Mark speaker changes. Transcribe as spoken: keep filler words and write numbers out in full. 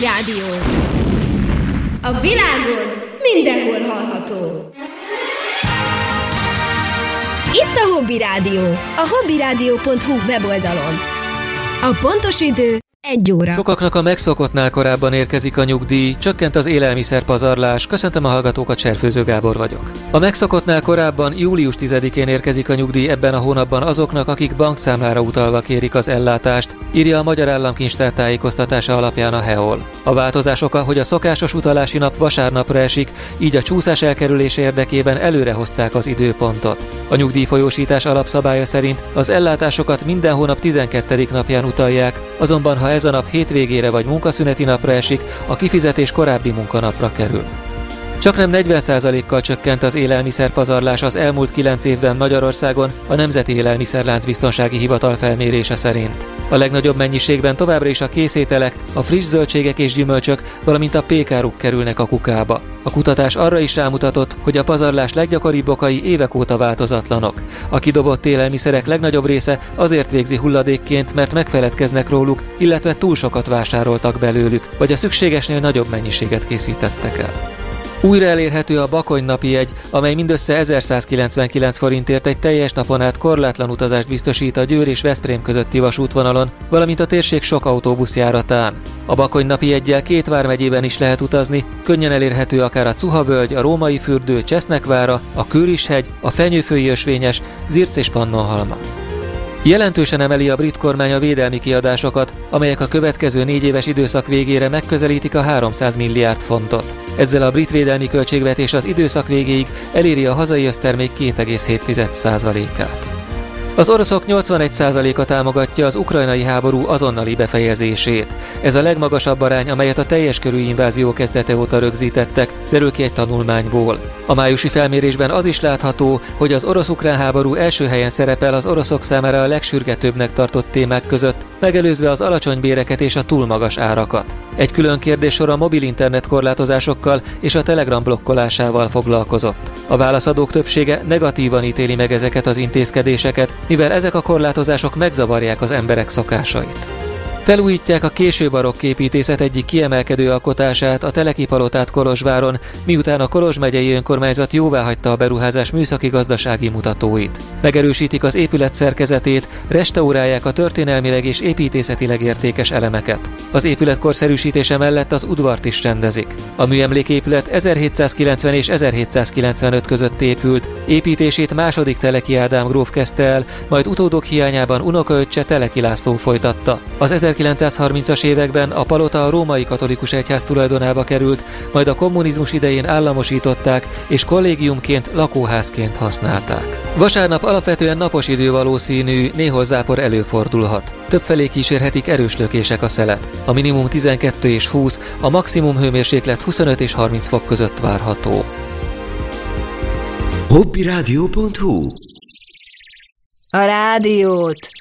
Speaker 1: Rádió. A világon mindenhol hallható. Itt a Hobby Rádió, a hobbyradio pont hu weboldalon. A pontos idő egy óra.
Speaker 2: Sokaknak a megszokottnál korábban érkezik a nyugdíj, csökkent az élelmiszerpazarlás. Köszöntöm a hallgatókat, Cserfőző Gábor vagyok. A megszokottnál korábban július tizedikén érkezik a nyugdíj ebben a hónapban azoknak, akik bankszámlára utalva kérik az ellátást, írja a Magyar Államkincstár tájékoztatása alapján a há e o el. A változás oka, hogy a szokásos utalási nap vasárnapra esik, így a csúszás elkerülése érdekében előrehozták az időpontot. A nyugdíjfolyósítás alapszabálya szerint az ellátásokat minden hónap tizenkettedik napján utalják, azonban ha ez a nap hétvégére vagy munkaszüneti napra esik, a kifizetés korábbi munkanapra kerül. Csaknem negyven százalékkal csökkent az élelmiszerpazarlás az elmúlt kilenc évben Magyarországon a Nemzeti Élelmiszerláncbiztonsági Hivatal felmérése szerint. A legnagyobb mennyiségben továbbra is a készételek, a friss zöldségek és gyümölcsök, valamint a pékáruk kerülnek a kukába. A kutatás arra is rámutatott, hogy a pazarlás leggyakoribb okai évek óta változatlanok. A kidobott élelmiszerek legnagyobb része azért végzi hulladékként, mert megfeledkeznek róluk, illetve túl sokat vásároltak belőlük, vagy a szükségesnél nagyobb mennyiséget készítettek el. Újra elérhető a Bakony napi jegy, amely mindössze ezerszázkilencvenkilenc forintért egy teljes napon át korlátlan utazást biztosít a Győr és Veszprém közötti vasútvonalon, valamint a térség sok autóbuszjáratán. A Bakony napi jeggyel két vármegyében is lehet utazni, könnyen elérhető akár a Cuha-völgy, a Római fürdő, Csesznek-vára, a Kőris-hegy, a Fenyőfői ösvényes, Zirc és Pannonhalma. Jelentősen emeli a brit kormány a védelmi kiadásokat, amelyek a következő négy éves időszak végére megközelítik a háromszáz milliárd fontot. Ezzel a brit védelmi költségvetés az időszak végéig eléri a hazai össztermék két egész hét százalékát. Az oroszok nyolcvanegy százaléka támogatja az ukrajnai háború azonnali befejezését. Ez a legmagasabb arány, amelyet a teljes körű invázió kezdete óta rögzítettek, derül ki egy tanulmányból. A májusi felmérésben az is látható, hogy az orosz-ukrán háború első helyen szerepel az oroszok számára a legsürgetőbbnek tartott témák között, megelőzve az alacsony béreket és a túl magas árakat. Egy külön kérdéssor a mobil internet korlátozásokkal és a Telegram blokkolásával foglalkozott. A válaszadók többsége negatívan ítéli meg ezeket az intézkedéseket, mivel ezek a korlátozások megzavarják az emberek szokásait. Felújítják a késő barokk építészet egyik kiemelkedő alkotását, a Teleki palotát Kolozsváron, miután a Kolozs megyei önkormányzat jóváhagyta a beruházás műszaki-gazdasági mutatóit. Megerősítik az épület szerkezetét, restaurálják a történelmileg és építészetileg értékes elemeket. Az épület korszerűsítése mellett az udvart is rendezik. A műemléképület ezerhétszázkilencven és ezerhétszázkilencvenöt között épült, építését második Teleki Ádám gróf kezdte el, majd utódok hiányában unokaöccse Teleki László folytatta. Az ezerkilencszázharmincas években a palota a római katolikus egyház tulajdonába került, majd a kommunizmus idején államosították és kollégiumként, lakóházként használták. Vasárnap alapvetően napos idő valószínű, néhol zápor előfordulhat. Többfelé kísérhetik erős lökések a szelet. A minimum tizenkettő és húsz, a maximum hőmérséklet huszonöt és harminc fok között várható.
Speaker 3: hobbyradio pont hu
Speaker 1: A rádiót